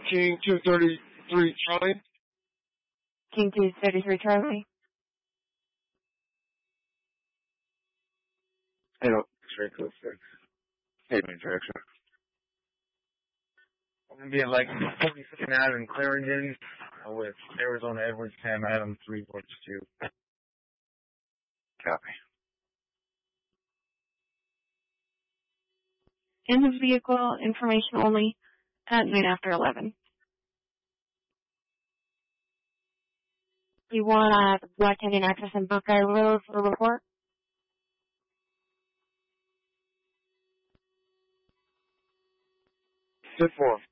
King 233 Charlie. King 233 Charlie. Hello, X-ray code 6. Statement direction. I'm going to be at like 42nd Ave in Clarendon with Arizona Edwards, Sam Adams, 342. Copy. In the vehicle, information only at 9 after 11. You want Black Canyon Access and Buckeye Road for a report? Sit for.